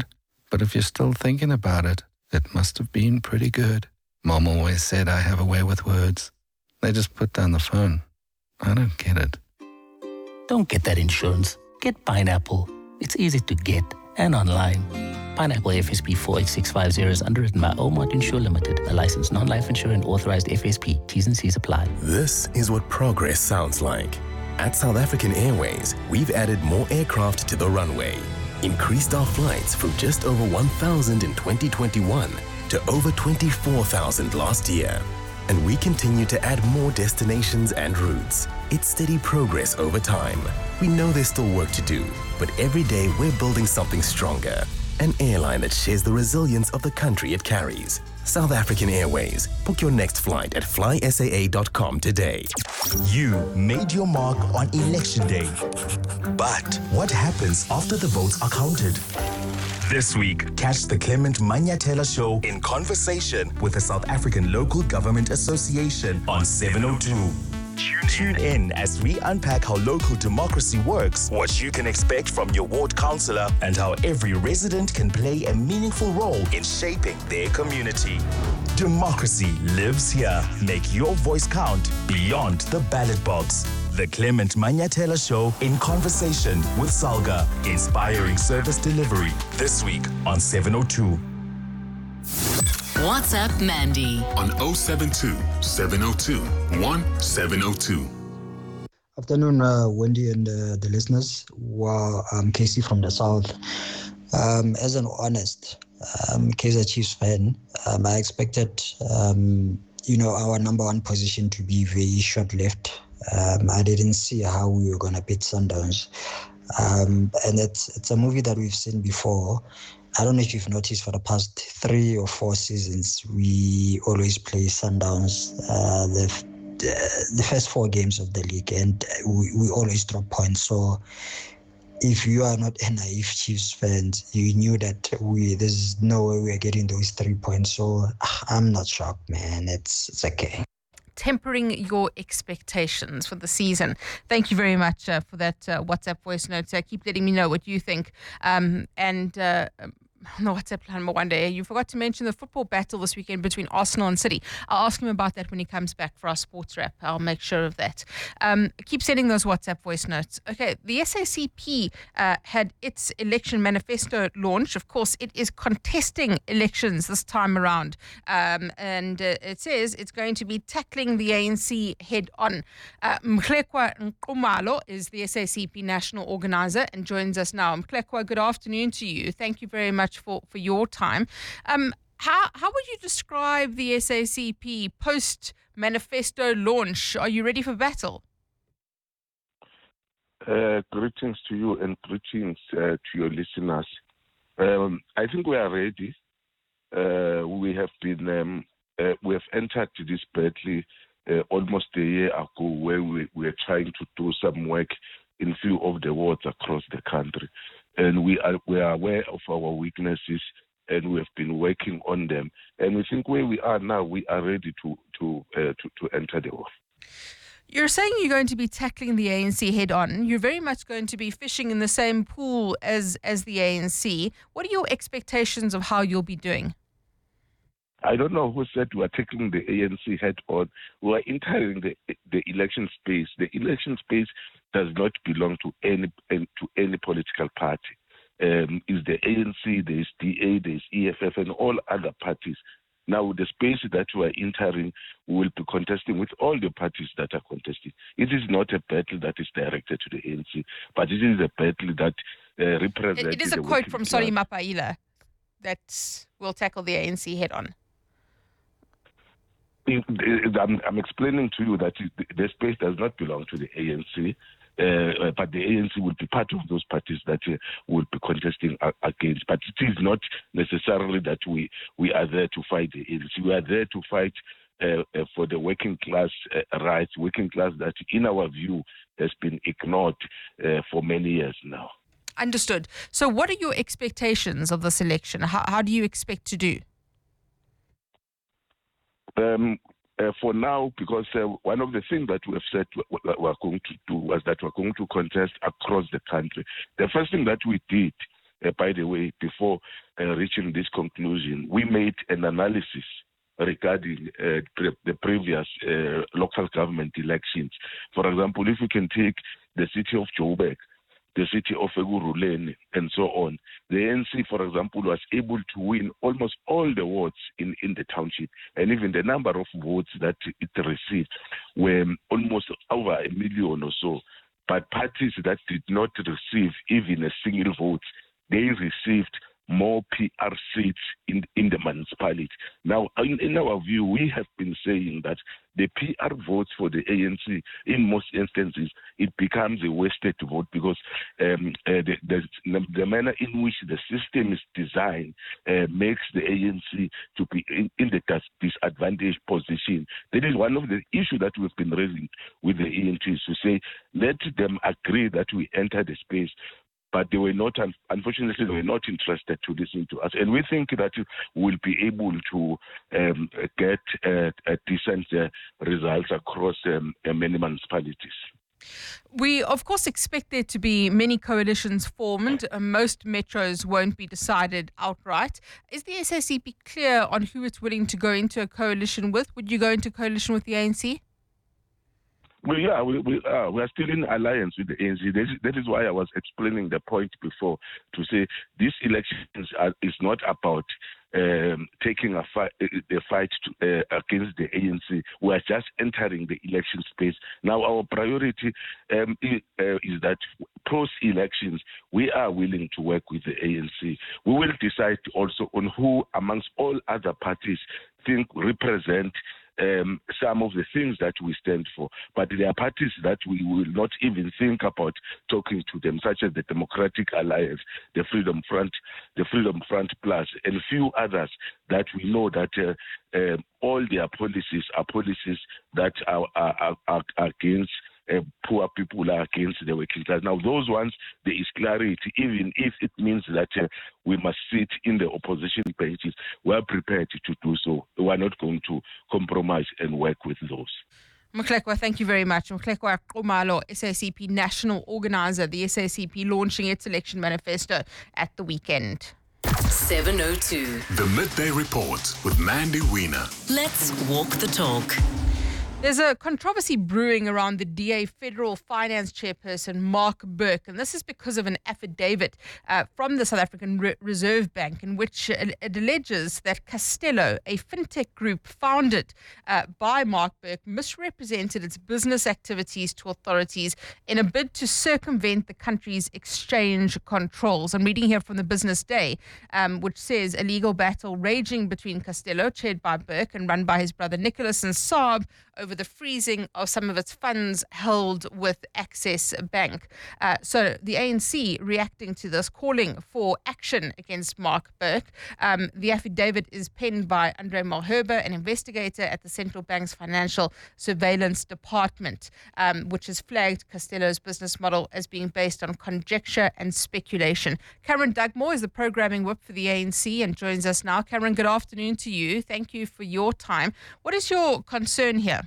Speaker 19: But if you're still thinking about it, it must have been pretty good. Mom always said I have a way with words. They just put down the phone. I don't get it.
Speaker 20: Don't get that insurance. Get Pineapple. It's easy to get and online. Pineapple F S P four eight six five zero is underwritten by Omart Insure Limited, a licensed non-life insurer and authorized F S P. T's and C's apply.
Speaker 21: This is what progress sounds like. At South African Airways, we've added more aircraft to the runway, increased our flights from just over one thousand in twenty twenty-one to over twenty-four thousand last year. And we continue to add more destinations and routes. It's steady progress over time. We know there's still work to do, but every day we're building something stronger. An airline that shares the resilience of the country it carries. South African Airways. Book your next flight at fly S A A dot com today.
Speaker 22: You made your mark on election day. But what happens after the votes are counted? This week, catch the Clement Manyathela Show in conversation with the South African Local Government Association on seven oh two. Tune in as we unpack how local democracy works, what you can expect from your ward councillor, and how every resident can play a meaningful role in shaping their community. Democracy lives here. Make your voice count beyond the ballot box. The Clement Manyathela Show in conversation with Salga, inspiring service delivery. This week on seven oh two.
Speaker 3: WhatsApp Mandy on oh seven two, seven oh two, one seven oh two.
Speaker 23: Afternoon, uh, Wendy and uh, the listeners. Well, I'm Casey from the South. Um, as an honest um, Kaizer Chiefs fan, um, I expected, um, you know, our number one position to be very short-lived. Um, I didn't see how we were going to beat Sundowns. Um, and it's it's a movie that we've seen before. I don't know if you've noticed for the past three or four seasons, we always play Sundowns uh, the, the the first four games of the league, and we, we always drop points. So if you are not a naive Chiefs fans, you knew that we there's no way we're getting those three points. So I'm not shocked, man. It's it's okay.
Speaker 5: Tempering your expectations for the season. Thank you very much uh, for that uh, WhatsApp voice note. Uh, keep letting me know what you think. Um, and uh, on the WhatsApp line, one day, you forgot to mention the football battle this weekend between Arsenal and City. I'll ask him about that when he comes back for our sports wrap. I'll make sure of that. Um, keep sending those WhatsApp voice notes. Okay, the S A C P uh, had its election manifesto launch. Of course, it is contesting elections this time around. Um, and uh, it says it's going to be tackling the A N C head on. Uh, Mhlekwa Nkumalo is the S A C P national organizer and joins us now. Mhlekwa, good afternoon to you. Thank you very much for, for your time. Um, how, how would you describe the S A C P post-manifesto launch? Are you ready for battle?
Speaker 24: Uh, greetings to you and greetings uh, to your listeners. Um, I think we are ready. Uh, we have been um, uh, we have entered this battle uh, almost a year ago, where we were trying to do some work in few of the wards across the country, and we are we are aware of our weaknesses, and we have been working on them. And we think where we are now, we are ready to to uh, to, to enter the war.
Speaker 5: You're saying you're going to be tackling the A N C head on. You're very much going to be fishing in the same pool as as the A N C. What are your expectations of how you'll be doing?
Speaker 24: I don't know who said we are taking the A N C head on. We are entering the the election space. The election space does not belong to any to any political party. Um, is the A N C, there's D A, there's E F F, and all other parties. Now, the space that we are entering, we will be contesting with all the parties that are contesting. It is not a battle that is directed to the A N C, but it is a battle that uh, represents.
Speaker 5: It, it is a quote from Solly Mapaila that will tackle the A N C head on.
Speaker 24: I'm, I'm explaining to you that the space does not belong to the A N C, uh, but the A N C will be part of those parties that uh, will be contesting uh, against. But it is not necessarily that we, we are there to fight the A N C. We are there to fight uh, uh, for the working class uh, rights, working class that, in our view, has been ignored uh, for many years now.
Speaker 5: Understood. So what are your expectations of this election? How, how do you expect to do?
Speaker 24: Um, uh, for now, because uh, one of the things that we have said we are going to do was that we're going to contest across the country. The first thing that we did, uh, by the way, before uh, reaching this conclusion, we made an analysis regarding uh, pre- the previous uh, local government elections. For example, if we can take the city of Joburg, the city of Ekurhuleni, and so on, the A N C, for example, was able to win almost all the wards in, in the township, and even the number of votes that it received were almost over a million or so. But parties that did not receive even a single vote, they received more P R seats in, in the municipality. Now, in, in our view, we have been saying that the P R votes for the A N C, in most instances, it becomes a wasted vote because um, uh, the, the, the manner in which the system is designed uh, makes the A N C to be in, in the disadvantaged position. That is one of the issues that we've been raising with the A N Cs, to say, let them agree that we enter the space. But they were not, unfortunately, they were not interested to listen to us. And we think that we'll be able to um, get uh, decent uh, results across um, many municipalities.
Speaker 5: We, of course, expect there to be many coalitions formed. Uh, most metros won't be decided outright. Is the S A C P clear on who it's willing to go into a coalition with? Would you go into coalition with the A N C?
Speaker 24: Well, yeah, we, we, uh, we are still in alliance with the A N C. That is, that is why I was explaining the point before, to say these elections are, is not about um, taking a fight, the fight to, uh, against the A N C. We are just entering the election space. Now, our priority um, is, uh, is that post-elections, we are willing to work with the A N C. We will decide also on who, amongst all other parties, think represent Um, some of the things that we stand for. But there are parties that we will not even think about talking to them, such as the Democratic Alliance, the Freedom Front, the Freedom Front Plus, and a few others that we know that uh, uh, all their policies are policies that are, are, are, are against Uh, poor people, are against the working class. Now, those ones, there is clarity, even if it means that uh, we must sit in the opposition benches. We are prepared to do so. We are not going to compromise and work with those.
Speaker 5: Mklekwa, thank you very much. Mklekwa Qumalo, S A C P National Organizer, the S A C P launching its election manifesto at the weekend.
Speaker 4: seven oh two.
Speaker 3: The Midday Report with Mandy Wiener.
Speaker 4: Let's walk the talk.
Speaker 5: There's a controversy brewing around the D A federal finance chairperson, Mark Burke, and this is because of an affidavit uh, from the South African Re- Reserve Bank in which it, it alleges that Castello, a fintech group founded uh, by Mark Burke, misrepresented its business activities to authorities in a bid to circumvent the country's exchange controls. I'm reading here from the Business Day, um, which says a legal battle raging between Castello, chaired by Burke and run by his brother Nicholas, and Saab over the freezing of some of its funds held with Access Bank. Uh, so the A N C reacting to this, calling for action against Mark Burke. Um, the affidavit is penned by Andre Malherbe, an investigator at the Central Bank's Financial Surveillance Department, um, which has flagged Castello's business model as being based on conjecture and speculation. Cameron Dugmore is the programming whip for the A N C and joins us now. Cameron, good afternoon to you. Thank you for your time. What is your concern here?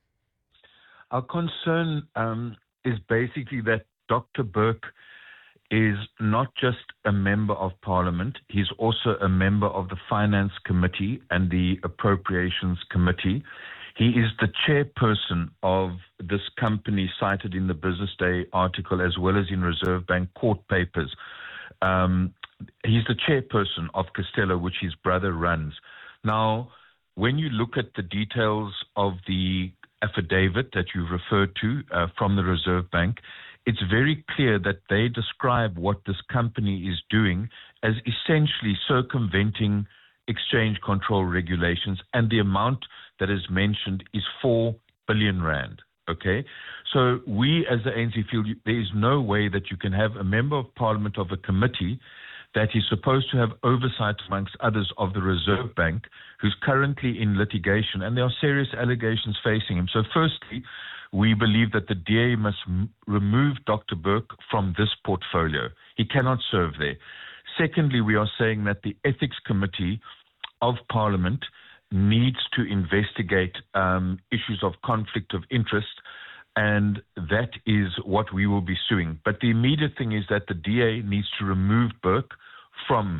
Speaker 6: Our concern um, is basically that Doctor Burke is not just a member of Parliament, he's also a member of the Finance Committee and the Appropriations Committee. He is the chairperson of this company cited in the Business Day article as well as in Reserve Bank court papers. Um, he's the chairperson of Castello, which his brother runs. Now, when you look at the details of the affidavit that you've referred to uh, from the Reserve Bank, it's very clear that they describe what this company is doing as essentially circumventing exchange control regulations, and the amount that is mentioned is four billion rand. Okay, so we as the A N C feel there is no way that you can have a member of Parliament of a committee that is supposed to have oversight, amongst others, of the Reserve Bank, who's currently in litigation, and there are serious allegations facing him. So firstly, we believe that the D A must m- remove Doctor Burke from this portfolio. He cannot serve there. Secondly, we are saying that the Ethics Committee of Parliament needs to investigate um, issues of conflict of interest, and that is what we will be suing. But the immediate thing is that the D A needs to remove Burke from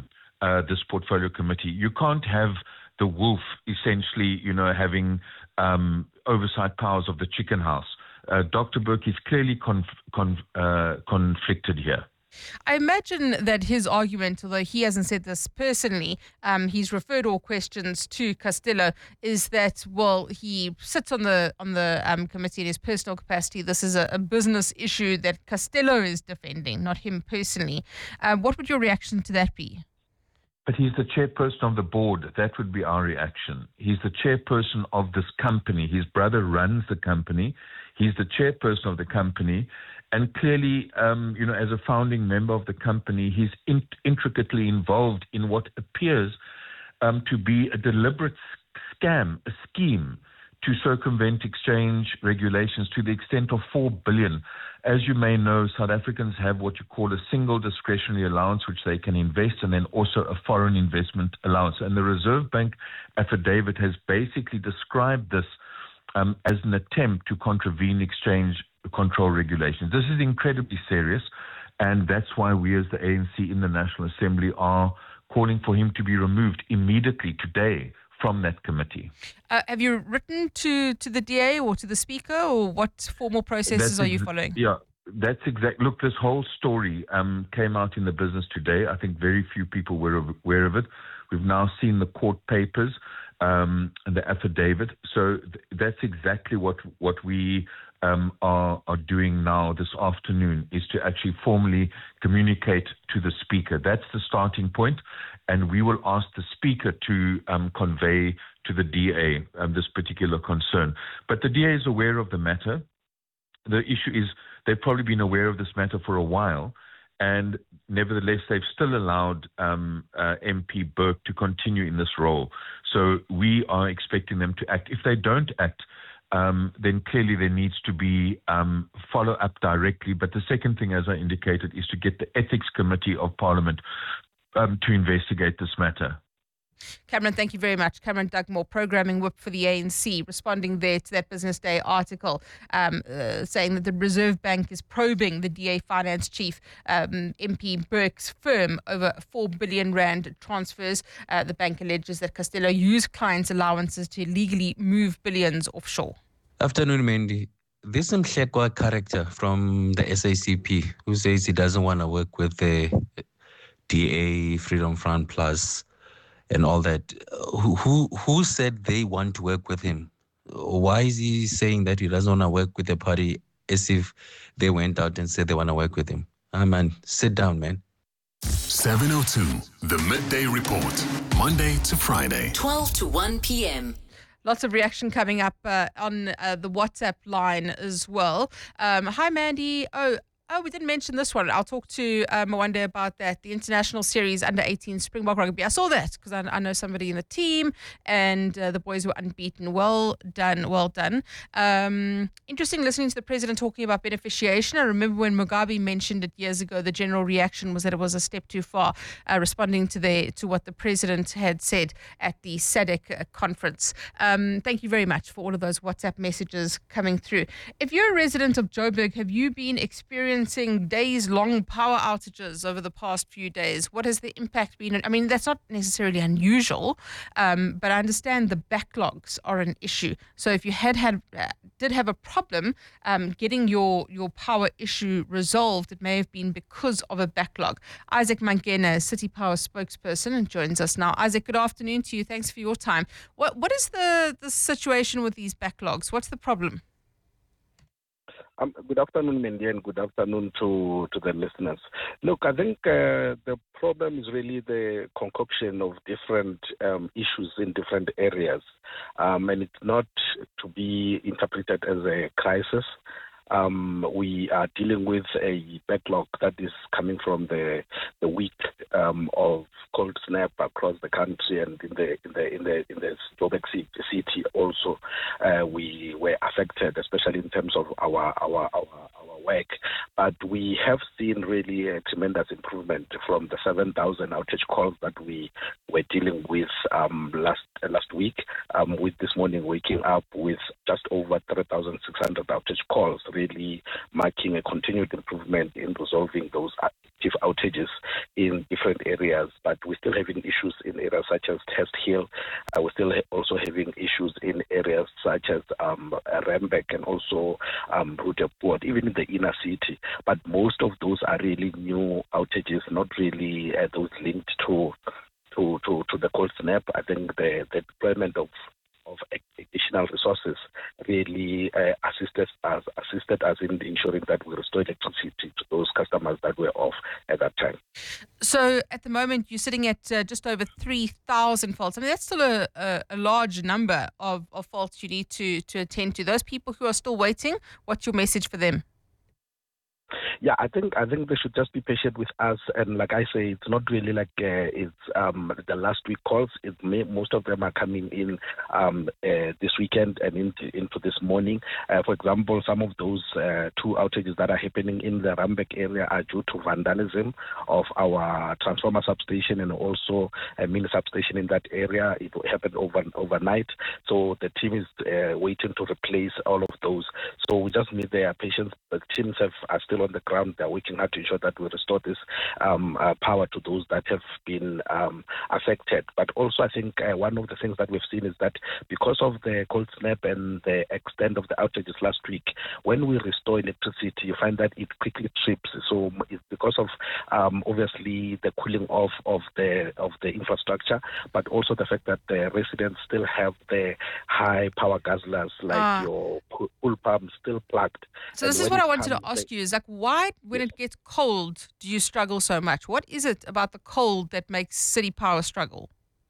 Speaker 6: uh, this portfolio committee. You can't have the wolf essentially, you know, having um, oversight powers of the chicken house. Uh, Doctor Burke is clearly conf- conf- uh, conflicted here.
Speaker 5: I imagine that his argument, although he hasn't said this personally, um, he's referred all questions to Castillo, is that, well, he sits on the on the um, committee in his personal capacity. This is a, a business issue that Castillo is defending, not him personally. Uh, what would your reaction to that be?
Speaker 6: But he's the chairperson of the board. That would be our reaction. He's the chairperson of this company. His brother runs the company. He's the chairperson of the company. And clearly, um, you know, as a founding member of the company, he's in- intricately involved in what appears um, to be a deliberate scam, a scheme to circumvent exchange regulations to the extent of four billion dollars. As you may know, South Africans have what you call a single discretionary allowance, which they can invest, and then also a foreign investment allowance. And the Reserve Bank affidavit has basically described this um, as an attempt to contravene exchange control regulations. This is incredibly serious, and that's why we as the A N C in the National Assembly are calling for him to be removed immediately today from that committee.
Speaker 5: Uh, have you written to, to the D A or to the Speaker, or what formal processes
Speaker 6: That's
Speaker 5: are you
Speaker 6: ex-
Speaker 5: following?
Speaker 6: Yeah, that's exact. Look, this whole story um, came out in the business today. I think very few people were aware of it. We've now seen the court papers um, and the affidavit. So th- that's exactly what what we um, are are doing now this afternoon, is to actually formally communicate to the Speaker. That's the starting point, and we will ask the Speaker to um, convey to the D A um, this particular concern. But the D A is aware of the matter. The issue is they've probably been aware of this matter for a while, and nevertheless, they've still allowed um, uh, M P Burke to continue in this role. So we are expecting them to act. If they don't act, um, then clearly there needs to be um, follow-up directly. But the second thing, as I indicated, is to get the Ethics Committee of Parliament um, to investigate this matter.
Speaker 5: Cameron, thank you very much. Cameron Dugmore, Programming Whip for the A N C, responding there to that Business Day article, um, uh, saying that the Reserve Bank is probing the D A Finance Chief, um, M P Burke's firm, over four billion rand transfers. Uh, the bank alleges that Castillo used clients' allowances to illegally move billions offshore.
Speaker 7: Afternoon, Mandy. This Mhlekwa character from the S A C P who says he doesn't want to work with the D A, Freedom Front Plus, and all that. Who, who who said they want to work with him? Why is he saying that he doesn't want to work with the party as if they went out and said they want to work with him? Ah, man, sit down, man.
Speaker 3: seven oh two, the Midday Report, Monday to Friday.
Speaker 4: twelve to one p.m.
Speaker 5: Lots of reaction coming up uh, on uh, the WhatsApp line as well. Um, hi, Mandy. Oh, Oh, we didn't mention this one. I'll talk to uh, Mwande about that. The International Series under eighteen Springbok Rugby. I saw that because I, I know somebody in the team, and uh, the boys were unbeaten. Well done, well done. Um, interesting listening to the president talking about beneficiation. I remember when Mugabe mentioned it years ago, the general reaction was that it was a step too far, uh, responding to the to what the president had said at the S A D C uh, conference. Um, thank you very much for all of those WhatsApp messages coming through. If you're a resident of Joburg, have you been experiencing days-long power outages over the past few days? What has the impact been? I mean, that's not necessarily unusual, um, but I understand the backlogs are an issue. So if you had had uh, did have a problem um, getting your your power issue resolved, it may have been because of a backlog. Isaac Mangena, City Power spokesperson, and joins us now. Isaac, good afternoon to you. Thanks for your time. What what is the the situation with these backlogs? What's the problem?
Speaker 8: Um, good afternoon, Mandy, and good afternoon to, to the listeners. Look, I think uh, the problem is really the concoction of different um, issues in different areas, um, and it's not to be interpreted as a crisis. Um, we are dealing with a backlog that is coming from the the week um, of cold snap across the country, and in the in the in the in the Joburg city also uh, we were affected, especially in terms of our our our, our work. But we have seen really a tremendous improvement from the seven thousand outage calls that we were dealing with um, last uh, last week, um, with this morning waking up with just over three thousand six hundred outage calls, really marking a continued improvement in resolving those active outages in different areas. But we're still having issues in areas such as Test Hill. Uh, we're still ha- also having issues in areas such as um, Rembek and also um, Rudeport, even in the inner city. But most of those are really new outages, not really uh, those linked to to, to, to the cold snap. I think the, the deployment of of additional resources really uh, assisted us, assisted us in ensuring that we restore electricity to those customers that were off at that time.
Speaker 5: So at the moment, you're sitting at uh, just over three thousand faults. I mean, that's still a, a, a large number of, of faults you need to, to attend to. Those people who are still waiting, what's your message for them?
Speaker 8: Yeah, I think I think they should just be patient with us, and like I say, it's not really like uh, it's um, the last week calls. It may, most of them are coming in um, uh, this weekend and into, into this morning. Uh, for example, some of those uh, two outages that are happening in the Rembek area are due to vandalism of our transformer substation and also a mini substation in that area. It happened over overnight, so the team is uh, waiting to replace all of those. So we just need their patience. The teams have are still on the ground. They're working hard to ensure that we restore this um, uh, power to those that have been um, affected. But also, I think uh, one of the things that we've seen is that because of the cold snap and the extent of the outages last week, when we restore electricity, you find that it quickly trips. So it's because of um, obviously the cooling off of the of the infrastructure, but also the fact that the residents still have the high power guzzlers like
Speaker 5: Ah.
Speaker 8: your pool pumps still plugged.
Speaker 5: So this
Speaker 8: And
Speaker 5: is
Speaker 8: when
Speaker 5: what
Speaker 8: it
Speaker 5: I wanted to
Speaker 8: comes-
Speaker 5: ask you is like, why, when it gets cold, do you struggle so much? What is it about the cold that makes City Power struggle?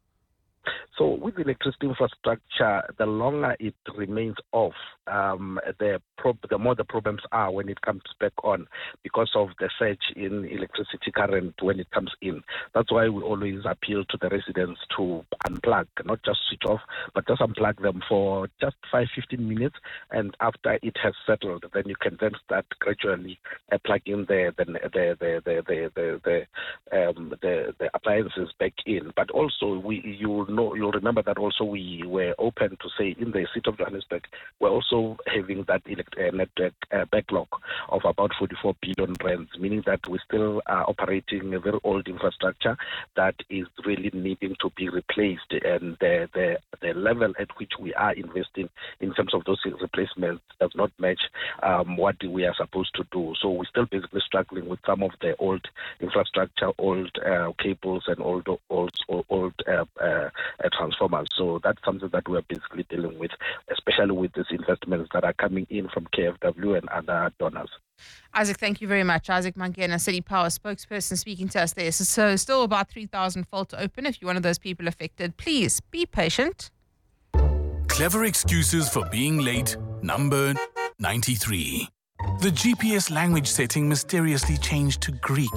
Speaker 8: So with electricity infrastructure, the longer it remains off, um, the prob- the more the problems are when it comes back on, because of the surge in electricity current when it comes in. That's why we always appeal to the residents to unplug, not just switch off, but just unplug them for just five, fifteen minutes, and after it has settled, then you can then start gradually uh, plugging the the the the the the the, the, um, the the appliances back in. But also, we you know you'll remember that also we were open to say in the city of Johannesburg, we're also having that elect- uh, network uh, backlog of about forty-four billion rands, meaning that we still are operating a very old infrastructure that is really needing to be replaced, and the the, the level at which we are investing in terms of those replacements does not match um, what we are supposed to do. So we're still basically struggling with some of the old infrastructure, old uh, cables, and old old old uh, uh, uh, transformers. So that's something that we are basically dealing with, especially with these investments that are coming in from K F W and other donors.
Speaker 5: Isaac, thank you very much. Isaac Mangena, City Power spokesperson, speaking to us there. So, so still about three thousand faults open. If you're one of those people affected, please be patient.
Speaker 3: Clever excuses for being late, number ninety-three. The G P S language setting mysteriously changed to Greek.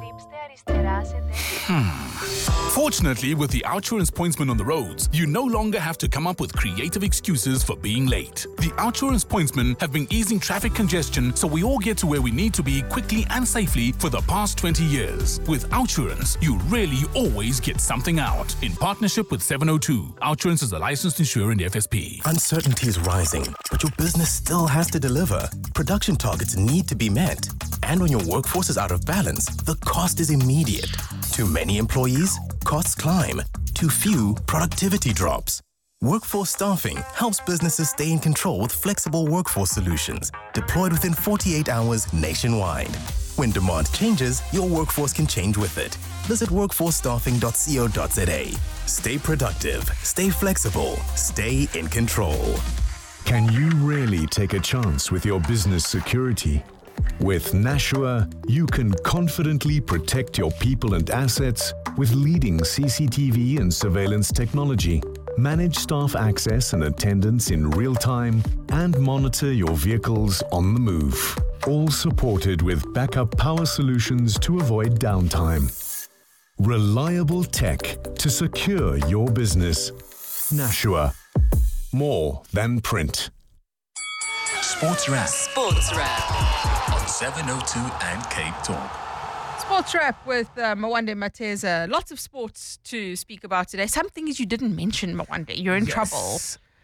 Speaker 3: Hmm. Fortunately, with the Outsurance Pointsman on the roads, you no longer have to come up with creative excuses for being late. The Outsurance Pointsmen have been easing traffic congestion so we all get to where we need to be quickly and safely for the past twenty years. With Outsurance, you really always get something out. In partnership with seven oh two, Outsurance is a licensed insurer in the F S P.
Speaker 21: Uncertainty is rising, but your business still has to deliver. Production targets need to be met. And when your workforce is out of balance, the cost is immediate. Too many employees? Costs climb. Too few? Productivity drops. Workforce Staffing helps businesses stay in control with flexible workforce solutions deployed within forty-eight hours nationwide. When demand changes, your workforce can change with it. Visit workforce staffing dot co dot za. Stay productive, stay flexible, stay in control.
Speaker 9: Can you really take a chance with your business security? With Nashua, you can confidently protect your people and assets with leading C C T V and surveillance technology, manage staff access and attendance in real time, and monitor your vehicles on the move. All supported with backup power solutions to avoid downtime. Reliable tech to secure your business. Nashua. More than print.
Speaker 22: Sports Wrap.
Speaker 4: Sports Wrap on
Speaker 10: seven oh two and Cape Talk.
Speaker 5: Sports Wrap with uh, Mwande Mateza. Lots of sports to speak about today. Some things you didn't mention, Mwande. You're in
Speaker 17: Yes.
Speaker 5: trouble.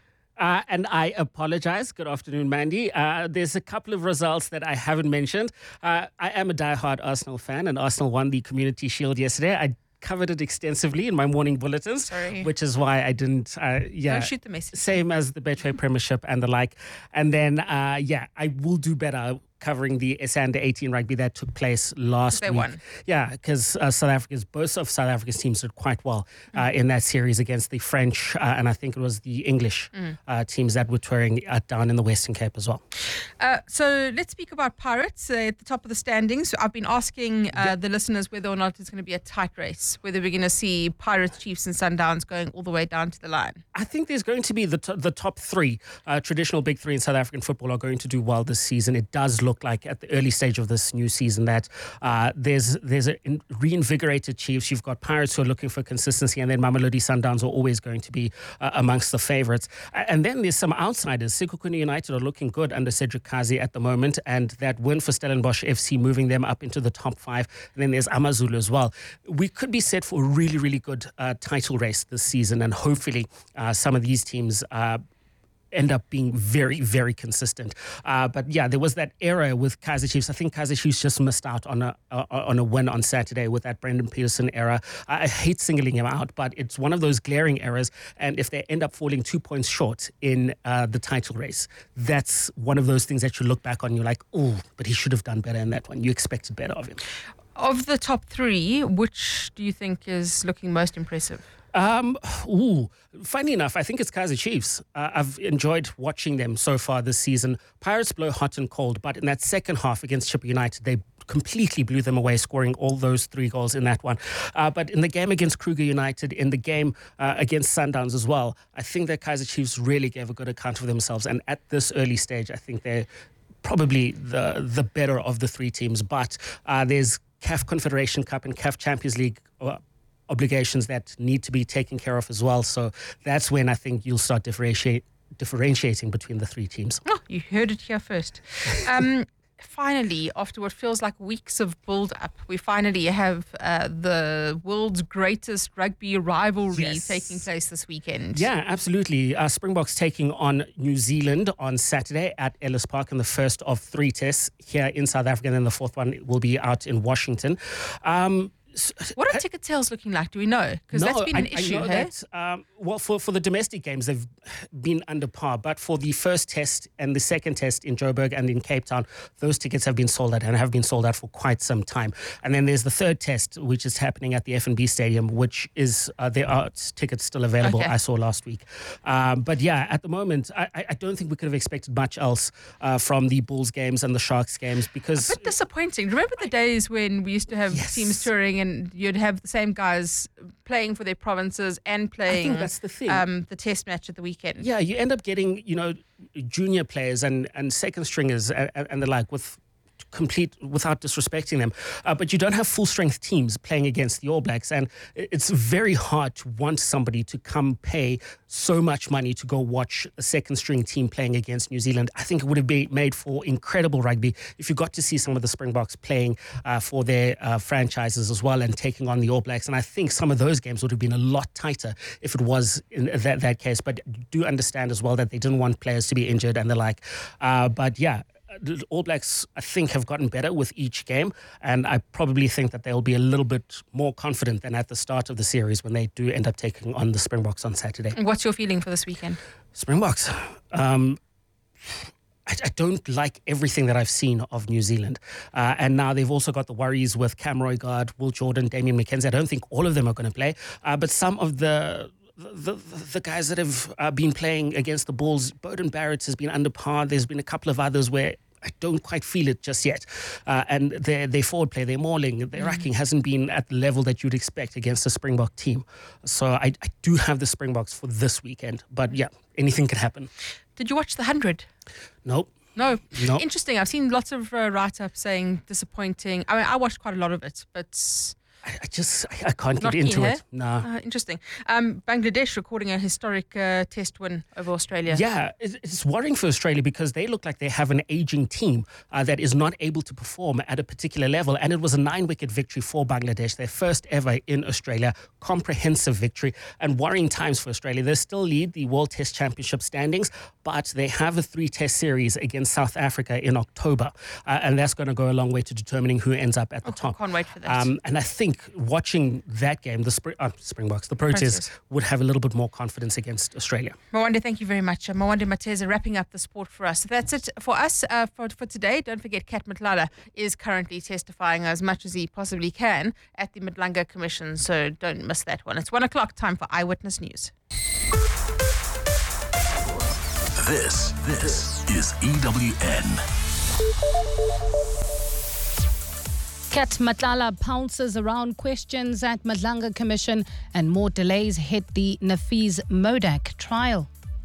Speaker 17: Uh, and I apologize. Good afternoon, Mandy. Uh, there's a couple of results that I haven't mentioned. Uh, I am a diehard Arsenal fan, and Arsenal won the Community Shield yesterday. I covered it extensively in my morning bulletins,
Speaker 5: Sorry.
Speaker 17: which is why I didn't. Uh, yeah,
Speaker 5: Don't shoot the message.
Speaker 17: Same as the Betway Premiership and the like. And then, uh, yeah, I will do better covering the S A under eighteen rugby that took place last
Speaker 5: They
Speaker 17: week.
Speaker 5: won.
Speaker 17: Yeah, because uh, South Africa's both of South Africa's teams did quite well uh, in that series against the French uh, and I think it was the English
Speaker 5: Mm.
Speaker 17: uh, teams that were touring uh, down in the Western Cape as well.
Speaker 5: Uh, so let's speak about Pirates uh, at the top of the standings. I've been asking uh, the listeners whether or not it's going to be a tight race, whether we're going to see Pirates, Chiefs and Sundowns going all the way down to the line.
Speaker 17: I think there's going to be the t- the top three, uh, traditional big three in South African football are going to do well this season. It does look like at the early stage of this new season that uh, there's there's a in- reinvigorated Chiefs. You've got Pirates who are looking for consistency, and then Mamelodi Sundowns are always going to be uh, amongst the favourites. Uh, and then there's some outsiders. Sekhukhune United are looking good under Cedric Kazi at the moment, and that win for Stellenbosch F C moving them up into the top five. And then there's Amazulu as well. We could be set for a really, really good uh, title race this season, and hopefully uh, some of these teams uh, end up being very, very consistent. Uh, but yeah, there was that era with Kaizer Chiefs. I think Kaizer Chiefs just missed out on a uh, on a win on Saturday with that Brendan Peterson era. I hate singling him out, but it's one of those glaring errors. And if they end up falling two points short in uh, the title race, that's one of those things that you look back on and you're like, oh, but he should have done better in that one. You expected better of him.
Speaker 5: Of the top three, which do you think is looking most impressive?
Speaker 17: Um, ooh, funny enough, I think it's Kaizer Chiefs. Uh, I've enjoyed watching them so far this season. Pirates blow hot and cold, but in that second half against Chippa United, they completely blew them away, scoring all those three goals in that one. Uh, but in the game against Kruger United, in the game uh, against Sundowns as well, I think that Kaizer Chiefs really gave a good account of themselves. And at this early stage, I think they're probably the the better of the three teams. But uh, there's C A F Confederation Cup and C A F Champions League uh, obligations that need to be taken care of as well. So that's when I think you'll start differentiate, differentiating between the three teams.
Speaker 5: Oh, you heard it here first. Um, finally, after what feels like weeks of build-up, we finally have uh, the world's greatest rugby rivalry
Speaker 17: Yes.
Speaker 5: taking place this weekend.
Speaker 17: Yeah, absolutely. Uh, Springboks taking on New Zealand on Saturday at Ellis Park in the first of three tests here in South Africa, and then the fourth one will be out in Washington. Um,
Speaker 5: What are ticket sales looking like? Do we know? Because
Speaker 17: No,
Speaker 5: that's been an
Speaker 17: I,
Speaker 5: issue,
Speaker 17: I know
Speaker 5: hey?
Speaker 17: that, um, well, for, for the domestic games, they've been under par. But for the first test and the second test in Joburg and in Cape Town, those tickets have been sold out and have been sold out for quite some time. And then there's the third test, which is happening at the F N B Stadium, which is, uh, there are tickets still available,
Speaker 5: Okay.
Speaker 17: I saw last week. Um, but yeah, at the moment, I, I I don't think we could have expected much else uh, from the Bulls games and the Sharks games because...
Speaker 5: A bit disappointing. Remember the days when we used to have teams touring and you'd have the same guys playing for their provinces and playing
Speaker 17: that's the thing.
Speaker 5: Um, the test match at the weekend?
Speaker 17: Yeah, you end up getting, you know, junior players and, and second stringers and, and the like with complete, without disrespecting them. Uh, but you don't have full strength teams playing against the All Blacks. And it's very hard to want somebody to come pay so much money to go watch a second string team playing against New Zealand. I think it would have been made for incredible rugby if you got to see some of the Springboks playing uh, for their uh, franchises as well and taking on the All Blacks. And I think some of those games would have been a lot tighter if it was in that, that case. But do understand as well that they didn't want players to be injured and the like. Uh, but yeah, the All Blacks, I think, have gotten better with each game, and I probably think that they'll be a little bit more confident than at the start of the series when they do end up taking on the Springboks on Saturday.
Speaker 5: What's your feeling for this weekend?
Speaker 17: Springboks. Um, I, I don't like everything that I've seen of New Zealand. Uh, and now they've also got the worries with Cam Roigard, Will Jordan, Damien McKenzie. I don't think all of them are going to play, uh, but some of the The, the, the guys that have uh, been playing against the Bulls, Bowden Barrett has been under par. There's been a couple of others where I don't quite feel it just yet. Uh, and their, their forward play, their mauling, their racking hasn't been at the level that you'd expect against a Springbok team. So I, I do have the Springboks for this weekend. But yeah, anything can happen.
Speaker 5: Did you watch the one hundred?
Speaker 17: Nope.
Speaker 5: No.
Speaker 17: No.
Speaker 5: Interesting. I've seen lots of uh, write-ups saying disappointing. I mean, I watched quite a lot of it, but
Speaker 17: I, I just, I, I can't
Speaker 5: Not
Speaker 17: get into
Speaker 5: keen,
Speaker 17: it.
Speaker 5: eh?
Speaker 17: No.
Speaker 5: Uh, interesting. Um, Bangladesh recording a historic uh, test win over Australia.
Speaker 17: Yeah, it- it's worrying for Australia because they look like they have an aging team uh, that is not able to perform at a particular level. And it was a nine-wicket victory for Bangladesh, their first ever in Australia, comprehensive victory. And worrying times for Australia. They still lead the World Test Championship standings, but they have a three-test series against South Africa in October. Uh, and that's going to go a long way to determining who ends up at the top.
Speaker 5: Can't wait for that.
Speaker 17: Um, and I think watching that game, the Spring, uh, Springboks, the Proteas,
Speaker 5: Proteas.
Speaker 17: would have a little bit more confidence against Australia.
Speaker 5: Mwande, thank you very much. Uh, Mwande Mateza wrapping up the sport for us. So that's it for us uh, for, for today. Don't forget, Kat Matlala is currently testifying as much as he possibly can at the Madlanga Commission. So don't miss that one. It's one o'clock, time for Eyewitness News.
Speaker 3: This, this is E W N.
Speaker 1: Kat Matlala pounces around questions at Madlanga Commission, and more delays hit the Nafiz Modak trial.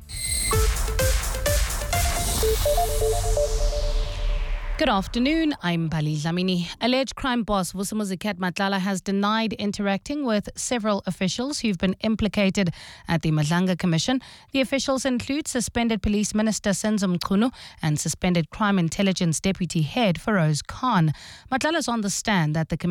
Speaker 1: Good afternoon, I'm Bali Dlamini. Alleged crime boss Vusimuzi Kat Matlala has denied interacting with several officials who've been implicated at the Madlanga Commission. The officials include suspended Police Minister Senzo Mchunu and suspended Crime Intelligence Deputy Head Feroz Khan. Matlala's on the stand that the